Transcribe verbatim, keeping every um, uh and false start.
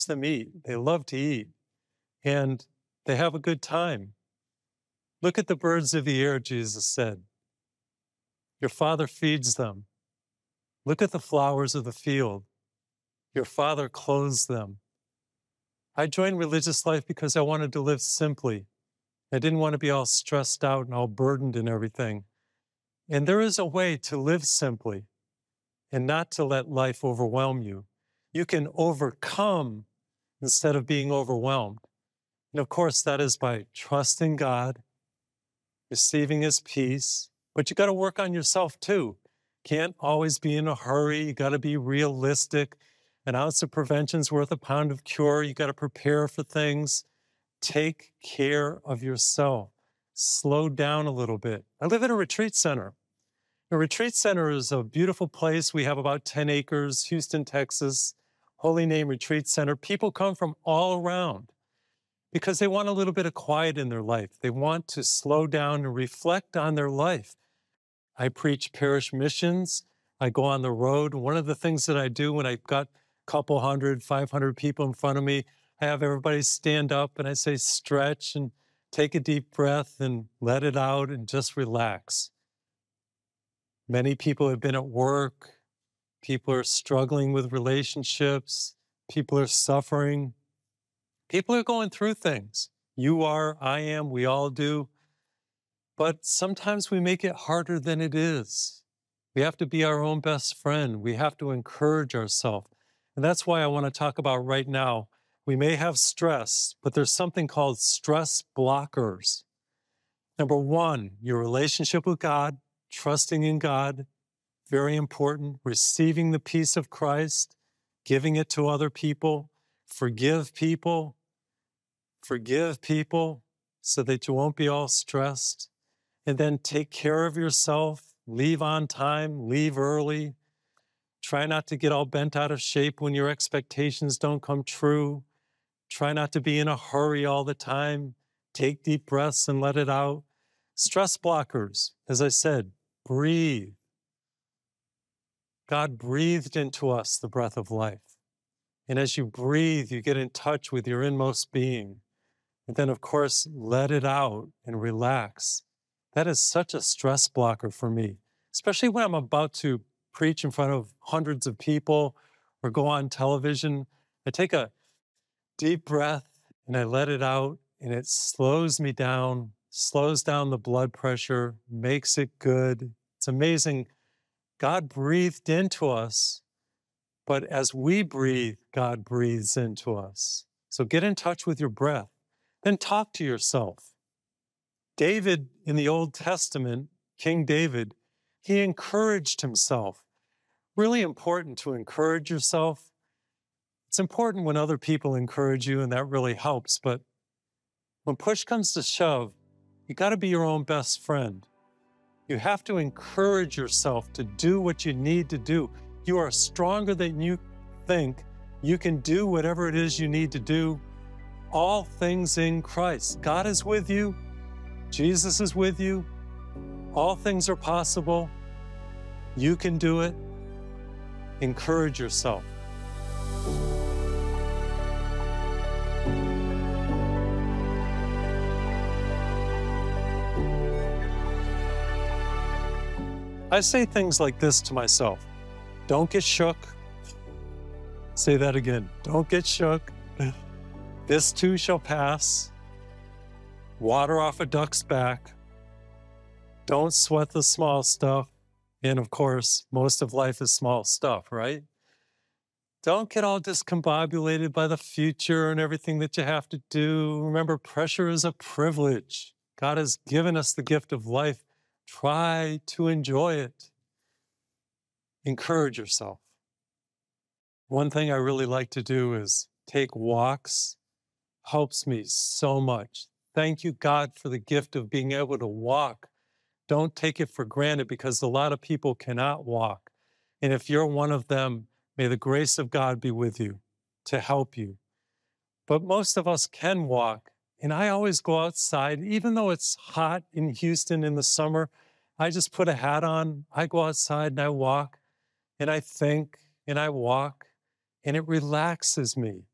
them eat. They love to eat, and they have a good time. Look at the birds of the air, Jesus said. Your Father feeds them. Look at the flowers of the field. Your Father clothes them. I joined religious life because I wanted to live simply. I didn't want to be all stressed out and all burdened and everything. And there is a way to live simply and not to let life overwhelm you. You can overcome instead of being overwhelmed. And of course, that is by trusting God, receiving His peace, but you got to work on yourself too. Can't always be in a hurry. You got to be realistic. An ounce of prevention's worth a pound of cure. You got to prepare for things. Take care of yourself. Slow down a little bit. I live in a retreat center. A retreat center is a beautiful place. We have about ten acres, Houston, Texas, Holy Name Retreat Center. People come from all around because they want a little bit of quiet in their life. They want to slow down and reflect on their life. I preach parish missions. I go on the road. One of the things that I do when I've got a couple hundred, five hundred people in front of me, I have everybody stand up and I say, stretch and take a deep breath and let it out and just relax. Many people have been at work. People are struggling with relationships. People are suffering. People are going through things. You are, I am, we all do. But sometimes we make it harder than it is. We have to be our own best friend. We have to encourage ourselves. And that's why I want to talk about right now. We may have stress, but there's something called stress blockers. Number one, your relationship with God, trusting in God, very important. Receiving the peace of Christ, giving it to other people, forgive people, forgive people so that you won't be all stressed. And then take care of yourself, leave on time, leave early. Try not to get all bent out of shape when your expectations don't come true. Try not to be in a hurry all the time. Take deep breaths and let it out. Stress blockers, as I said, breathe. God breathed into us the breath of life. And as you breathe, you get in touch with your inmost being. And then, of course, let it out and relax. That is such a stress blocker for me, especially when I'm about to preach in front of hundreds of people or go on television. I take a deep breath and I let it out, and it slows me down, slows down the blood pressure, makes it good. It's amazing. God breathed into us, but as we breathe, God breathes into us. So get in touch with your breath. Then talk to yourself. David in the Old Testament, King David, he encouraged himself. Really important to encourage yourself. It's important when other people encourage you, and that really helps. But when push comes to shove, you got to be your own best friend. You have to encourage yourself to do what you need to do. You are stronger than you think. You can do whatever it is you need to do. All things in Christ. God is with you. Jesus is with you. All things are possible. You can do it. Encourage yourself. I say things like this to myself. Don't get shook. Say that again. Don't get shook. This too shall pass. Water off a duck's back. Don't sweat the small stuff. And of course, most of life is small stuff, right? Don't get all discombobulated by the future and everything that you have to do. Remember, pressure is a privilege. God has given us the gift of life. Try to enjoy it. Encourage yourself. One thing I really like to do is take walks. Helps me so much. Thank you, God, for the gift of being able to walk. Don't take it for granted, because a lot of people cannot walk. And if you're one of them, may the grace of God be with you to help you. But most of us can walk. And I always go outside, even though it's hot in Houston in the summer. I just put a hat on, I go outside and I walk, and I think, and I walk, and it relaxes me.